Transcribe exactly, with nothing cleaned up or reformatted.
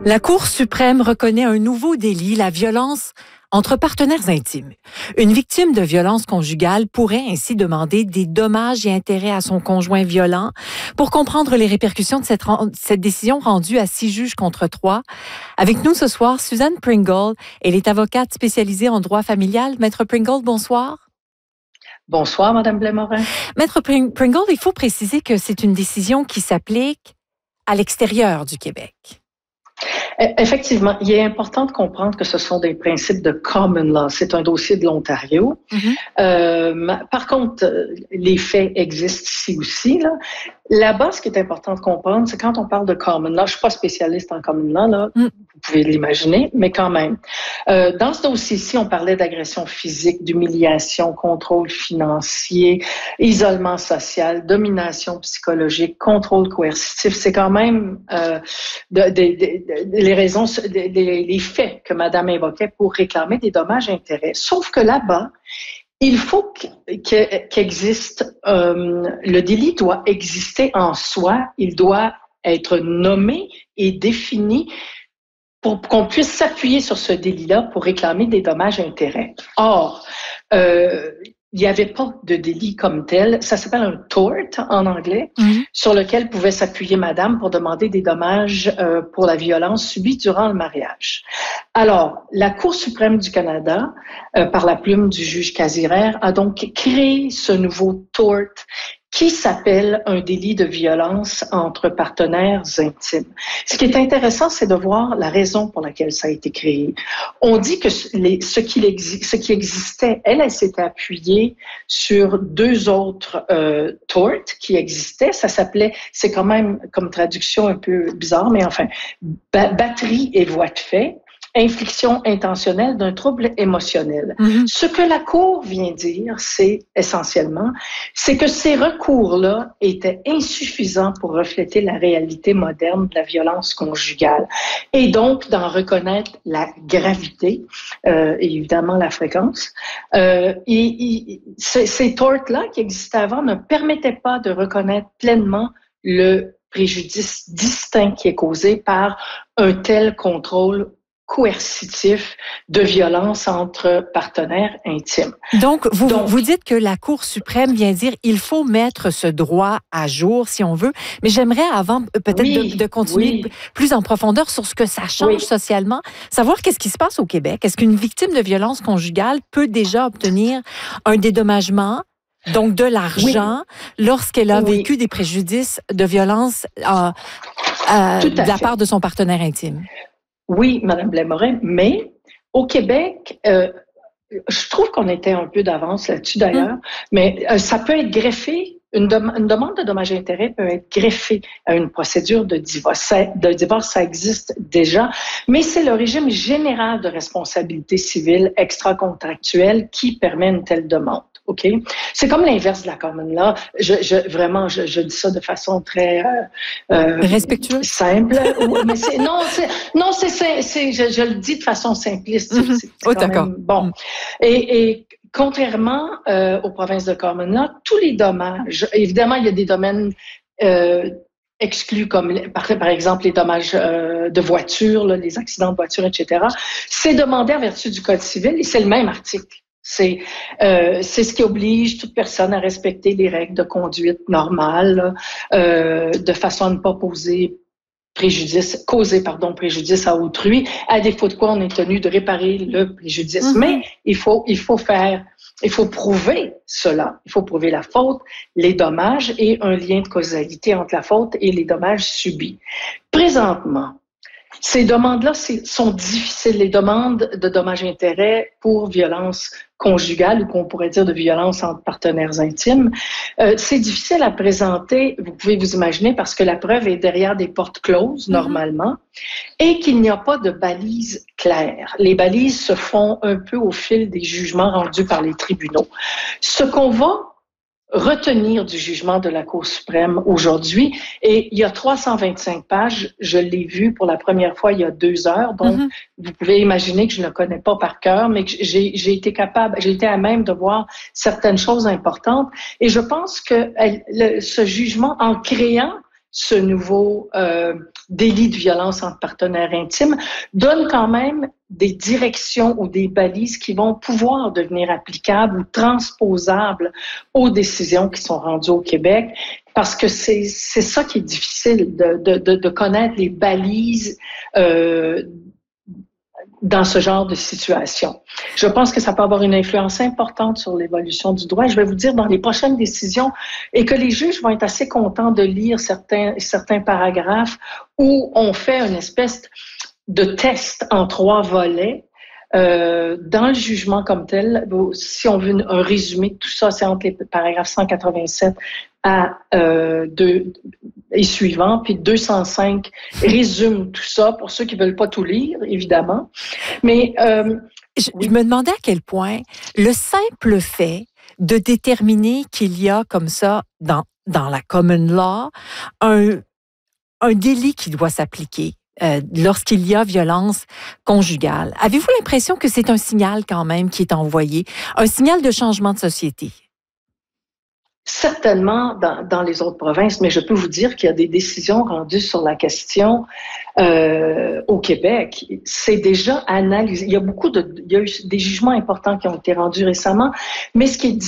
La Cour suprême reconnaît un nouveau délit, la violence entre partenaires intimes. Une victime de violence conjugale pourrait ainsi demander des dommages et intérêts à son conjoint violent. Pour comprendre les répercussions de cette, cette décision rendue à six juges contre trois, avec nous ce soir, Suzanne Pringle. Elle est avocate spécialisée en droit familial. Maître Pringle, bonsoir. Bonsoir, Madame Blais-Morin. Maître Pringle, il faut préciser que c'est une décision qui s'applique à l'extérieur du Québec. Effectivement, il est important de comprendre que ce sont des principes de common law. C'est un dossier de l'Ontario. Mm-hmm. Euh, par contre, les faits existent ici aussi. Là. Là-bas, ce qui est important de comprendre, c'est quand on parle de common law, je suis pas spécialiste en common law, là, mm. vous pouvez l'imaginer, mais quand même. Euh, dans ce dossier-ci, on parlait d'agression physique, d'humiliation, contrôle financier, isolement social, domination psychologique, contrôle coercitif. C'est quand même euh, de, de, de, de, les raisons, de, de, les faits que Madame évoquait pour réclamer des dommages-intérêts. Sauf que là-bas, il faut qu'existe, euh, le délit doit exister en soi, il doit être nommé et défini pour qu'on puisse s'appuyer sur ce délit-là pour réclamer des dommages-intérêts. Or, euh, il n'y avait pas de délit comme tel. Ça s'appelle un tort en anglais, mm-hmm. sur lequel pouvait s'appuyer Madame pour demander des dommages euh, pour la violence subie durant le mariage. Alors, la Cour suprême du Canada, euh, par la plume du juge Casirère, a donc créé ce nouveau tort qui s'appelle un délit de violence entre partenaires intimes. Ce qui est intéressant, c'est de voir la raison pour laquelle ça a été créé. On dit que les, ce, qui exi, ce qui existait, elle, elle s'était appuyée sur deux autres euh, torts qui existaient. Ça s'appelait, c'est quand même comme traduction un peu bizarre, mais enfin, ba- batterie et voie de fait. Infliction intentionnelle d'un trouble émotionnel. Mm-hmm. Ce que la Cour vient dire, c'est essentiellement, c'est que ces recours-là étaient insuffisants pour refléter la réalité moderne de la violence conjugale et donc d'en reconnaître la gravité euh, et évidemment la fréquence. Euh, et, et ces, ces torts-là qui existaient avant ne permettaient pas de reconnaître pleinement le préjudice distinct qui est causé par un tel contrôle coercitif de violence entre partenaires intimes. Donc vous, Donc, vous dites que la Cour suprême vient dire il faut mettre ce droit à jour, si on veut, mais j'aimerais, avant peut-être oui, de, de continuer oui. plus en profondeur sur ce que ça change oui. socialement, savoir qu'est-ce qui se passe au Québec. Est-ce qu'une victime de violence conjugale peut déjà obtenir un dédommagement, donc de l'argent, oui. lorsqu'elle a oui. vécu des préjudices de violence euh, euh, de la fait. part de son partenaire intime? Oui, Madame Blais-Morin, mais au Québec, euh, je trouve qu'on était un peu d'avance là-dessus d'ailleurs, mmh. mais euh, ça peut être greffé, une, dem- une demande de dommages-intérêts peut être greffée à une procédure de divorce. Ça, de divorce, ça existe déjà, mais c'est le régime général de responsabilité civile extra-contractuelle qui permet une telle demande. OK? C'est comme l'inverse de la common law. Je, je, vraiment, je, je dis ça de façon très euh, euh, respectueuse, simple. Oui, mais c'est, non, c'est, non, c'est, c'est, c'est je, je le dis de façon simpliste. Mm-hmm. C'est, c'est oh, d'accord. Même, bon. Et, et contrairement euh, aux provinces de common law, tous les dommages, évidemment, il y a des domaines euh, exclus comme par, par exemple les dommages euh, de voiture, là, les accidents de voiture, et cetera. C'est demandé en vertu du Code civil et c'est le même article. C'est, euh, c'est ce qui oblige toute personne à respecter les règles de conduite normales, euh, de façon à ne pas poser préjudice, causer pardon préjudice à autrui, à défaut de quoi on est tenu de réparer le préjudice. Mm-hmm. Mais il faut il faut faire, il faut prouver cela. Il faut prouver la faute, les dommages et un lien de causalité entre la faute et les dommages subis. Présentement, ces demandes-là sont difficiles. Les demandes de dommages-intérêts pour violence conjugale ou qu'on pourrait dire de violence entre partenaires intimes, euh, c'est difficile à présenter, vous pouvez vous imaginer, parce que la preuve est derrière des portes closes, mm-hmm. normalement, et qu'il n'y a pas de balises claires. Les balises se font un peu au fil des jugements rendus par les tribunaux. Ce qu'on va retenir du jugement de la Cour suprême aujourd'hui. Et il y a trois cent vingt-cinq pages. Je l'ai vu pour la première fois il y a deux heures. Donc, mm-hmm. vous pouvez imaginer que je ne le connais pas par cœur, mais que j'ai, j'ai été capable, j'ai été à même de voir certaines choses importantes. Et je pense que elle, le, ce jugement, en créant ce nouveau euh, délit de violence entre partenaires intimes, donne quand même des directions ou des balises qui vont pouvoir devenir applicables ou transposables aux décisions qui sont rendues au Québec. Parce que c'est, c'est ça qui est difficile, de, de, de, de connaître les balises euh, dans ce genre de situation. Je pense que ça peut avoir une influence importante sur l'évolution du droit. Je vais vous dire, dans les prochaines décisions, et que les juges vont être assez contents de lire certains, certains paragraphes où on fait une espèce de test en trois volets. Euh, dans le jugement comme tel, si on veut un résumé de tout ça, c'est entre les paragraphes cent quatre-vingt-sept à euh, deux et suivants, puis deux cent cinq résume tout ça pour ceux qui veulent pas tout lire, évidemment. Mais euh, je, oui. je me demandais à quel point le simple fait de déterminer qu'il y a comme ça dans dans la common law un un délit qui doit s'appliquer. Euh, lorsqu'il y a violence conjugale. Avez-vous l'impression que c'est un signal quand même qui est envoyé, un signal de changement de société? Certainement dans, dans les autres provinces, mais je peux vous dire qu'il y a des décisions rendues sur la question euh, au Québec. C'est déjà analysé. Il y a beaucoup de, il y a eu des jugements importants qui ont été rendus récemment, mais ce qui est